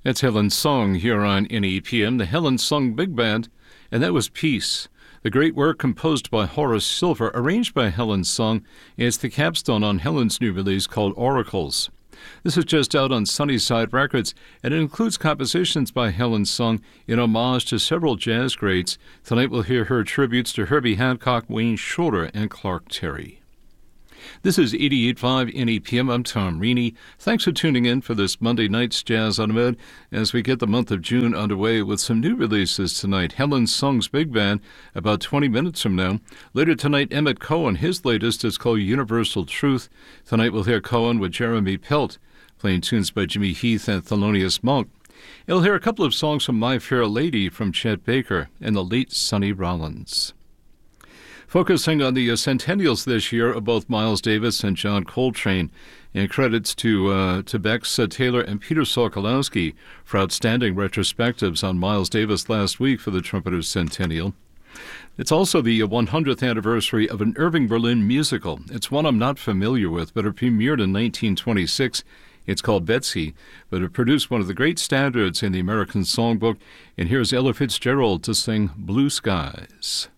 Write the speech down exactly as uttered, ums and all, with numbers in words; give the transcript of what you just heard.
That's Helen Song here on N E P M, the Helen Song Big Band, and that was Peace, the great work composed by Horace Silver, arranged by Helen Song. It's the capstone on Helen's new release called Oracles. This is just out on Sunnyside Records, and it includes compositions by Helen Song in homage to several jazz greats. Tonight we'll hear her tributes to Herbie Hancock, Wayne Shorter, and Clark Terry. This is eighty-eight point five N E P M. I'm Tom Reaney. Thanks for tuning in for this Monday night's Jazz on the Med as we get the month of June underway with some new releases tonight. Helen Song's Big Band, about twenty minutes from now. Later tonight, Emmett Cohen. His latest is called Universal Truth. Tonight we'll hear Cohen with Jeremy Pelt, playing tunes by Jimmy Heath and Thelonious Monk. You'll hear a couple of songs from My Fair Lady from Chet Baker and the late Sonny Rollins. Focusing on the uh, centennials this year of both Miles Davis and John Coltrane, and credits to uh, to Bex uh, Taylor and Peter Sokolowski for outstanding retrospectives on Miles Davis last week for the Trumpeter's Centennial. It's also the one hundredth anniversary of an Irving Berlin musical. It's one I'm not familiar with, but it premiered in nineteen twenty-six. It's called Betsy, but it produced one of the great standards in the American songbook. And here's Ella Fitzgerald to sing Blue Skies.